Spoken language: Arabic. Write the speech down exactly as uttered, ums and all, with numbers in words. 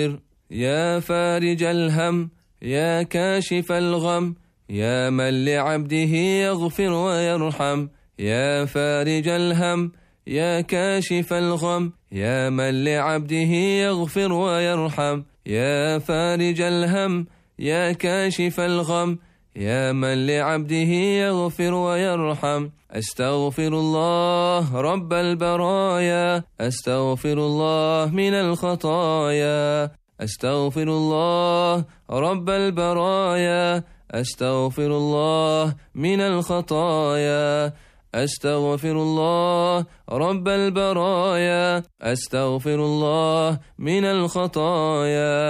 يا فارج الهم يا كاشف الغم يا من لعبده يغفر ويرحم يا فارج الهم يا كاشف الغم يا من لعبده يغفر ويرحم يا فارج الهم يا كاشف الغم يا من لعبده يغفر ويرحم أستغفر الله رب البرايا أستغفر الله من الخطايا أستغفر الله رب البرايا أستغفر الله من الخطايا أستغفر الله رب البرايا أستغفر الله من الخطايا